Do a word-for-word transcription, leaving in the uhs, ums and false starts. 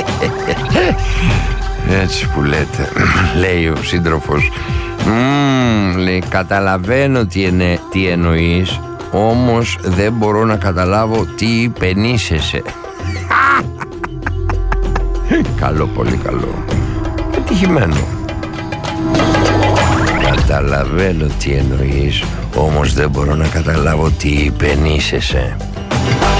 Έτσι που λέτε, λέει ο σύντροφος. Μμμ, λέει, καταλαβαίνω τι, ενε, τι εννοείς, όμως δεν μπορώ να καταλάβω τι υπενήσεσαι. Καλό, πολύ καλό. Πετυχημένο. Καταλαβαίνω τι εννοείς, όμως δεν μπορώ να καταλάβω τι υπενήσεσαι.